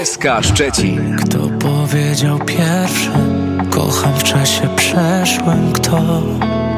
SK Szczecin. Kto powiedział pierwszy? Kocham w czasie przeszłym. Kto?